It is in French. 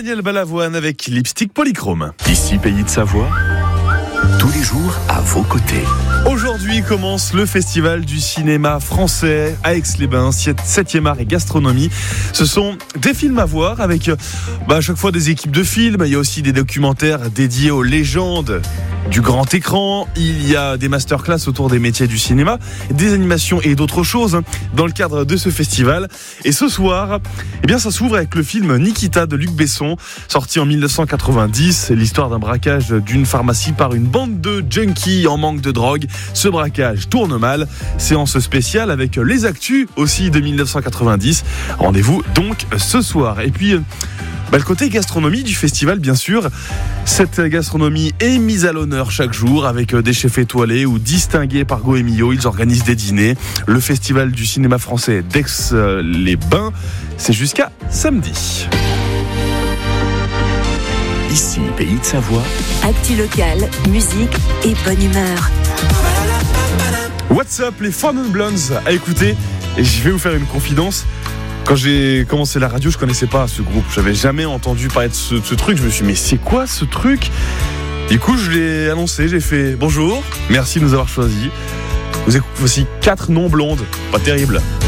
Daniel Balavoine avec Lipstick Polychrome. Ici, Pays de Savoie, tous les jours à vos côtés. Aujourd'hui commence le festival du cinéma français à Aix-les-Bains, 7e art et gastronomie. Ce sont des films à voir avec à chaque fois des équipes de films. Il y a aussi des documentaires dédiés aux légendes du grand écran. Il y a des masterclass autour des métiers du cinéma, des animations et d'autres choses dans le cadre de ce festival. Et ce soir, ça s'ouvre avec le film Nikita de Luc Besson, sorti en 1990. L'histoire d'un braquage d'une pharmacie par une bande de junkies en manque de drogue. Ce braquage tourne mal. Séance spéciale avec les actus aussi de 1990. Rendez-vous donc ce soir. Et puis le côté gastronomie du festival, bien sûr. Cette gastronomie est mise à l'honneur chaque jour avec des chefs étoilés ou distingués par Goemio. Ils organisent des dîners. Le festival du cinéma français d'Aix-les-Bains, c'est jusqu'à samedi. Ici, Pays de Savoie. Actu locale, musique et bonne humeur. What's up, les Four Non Blondes à écouter. Et je vais vous faire une confidence. Quand j'ai commencé la radio, je connaissais pas ce groupe. J'avais jamais entendu parler de ce truc. Je me suis dit, mais c'est quoi ce truc ? Du coup, je l'ai annoncé. J'ai fait bonjour, merci de nous avoir choisis. Voici 4 non blondes. Pas terrible.